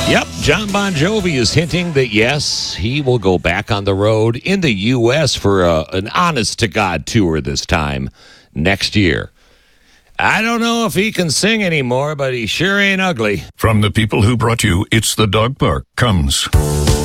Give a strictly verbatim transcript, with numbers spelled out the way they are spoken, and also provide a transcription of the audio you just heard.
Yep, John Bon Jovi is hinting that, yes, he will go back on the road in the U S for a, an honest-to-God tour this time next year. I don't know if he can sing anymore, but he sure ain't ugly. From the people who brought you It's the Dog Park comes